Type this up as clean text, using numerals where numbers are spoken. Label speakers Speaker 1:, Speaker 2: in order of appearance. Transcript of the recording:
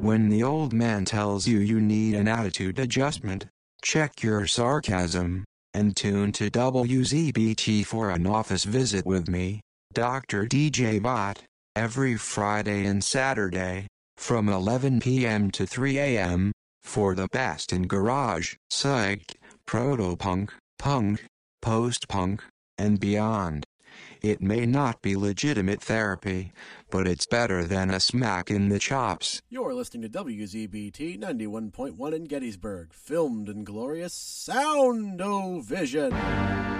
Speaker 1: When the old man tells you you need an attitude adjustment, check your sarcasm, and tune to WZBT for an office visit with me, Dr. DJ Bot, every Friday and Saturday, from 11 p.m. to 3 a.m., for the best in garage, psych, proto-punk, punk, post-punk, and beyond. It may not be legitimate therapy, but it's better than a smack in the chops.
Speaker 2: You're listening to WZBT 91.1 in Gettysburg, filmed in glorious Sound-O-Vision.